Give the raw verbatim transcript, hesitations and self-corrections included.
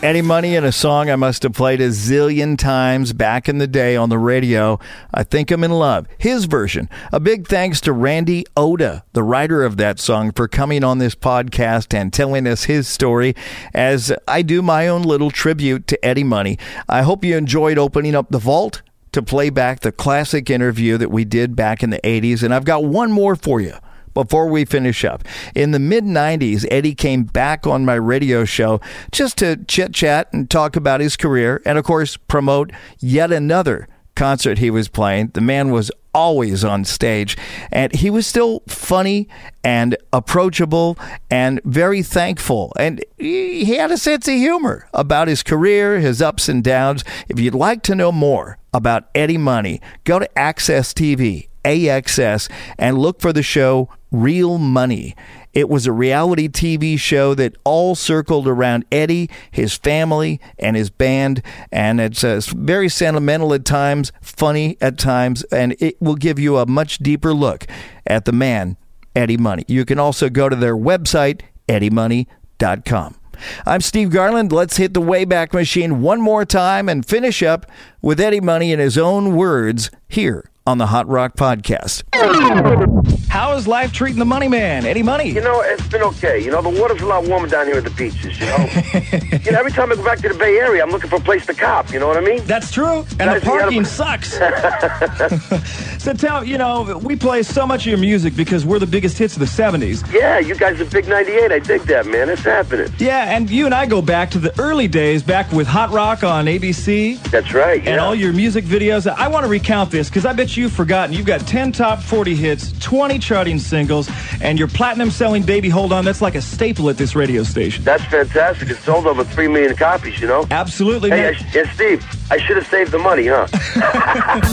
Eddie Money in a song I must have played a zillion times back in the day on the radio. I Think I'm in Love, his version. A big thanks to Randy Oda, the writer of that song, for coming on this podcast and telling us his story as I do my own little tribute to Eddie Money. I hope you enjoyed opening up the vault to play back the classic interview that we did back in the eighties, and I've got one more for you. Before we finish up, in the mid nineties, Eddie came back on my radio show just to chit-chat and talk about his career and, of course, promote yet another concert he was playing. The man was always on stage, and he was still funny and approachable and very thankful. And he had a sense of humor about his career, his ups and downs. If you'd like to know more about Eddie Money, go to Access T V, A X S, and look for the show Real Money. It was a reality T V show that all circled around Eddie, his family, and his band. And it's uh, very sentimental at times, funny at times, and it will give you a much deeper look at the man, Eddie Money. You can also go to their website, eddie money dot com. I'm Steve Garland. Let's hit the Wayback Machine one more time and finish up with Eddie Money in his own words here on the Hot Rock Podcast. How is life treating the money man, Eddie Money? You know, it's been okay. You know, the water's a lot warmer down here at the beaches, you know? You know, every time I go back to the Bay Area, I'm looking for a place to cop, you know what I mean? That's true, and the parking sucks. So tell, you know, we play so much of your music because we're the biggest hits of the seventies. Yeah, you guys are big ninety-eight. I dig that, man. It's happening. Yeah, and you and I go back to the early days, back with Hot Rock on A B C. That's right, yeah. And all your music videos. I want to recount this because I bet you've forgotten. You've got ten top forty hits, twenty charting singles, and your platinum-selling Baby Hold On, that's like a staple at this radio station. That's fantastic. It sold over three million copies, you know? Absolutely, hey, man. I sh- yeah, Steve, I should have saved the money, huh?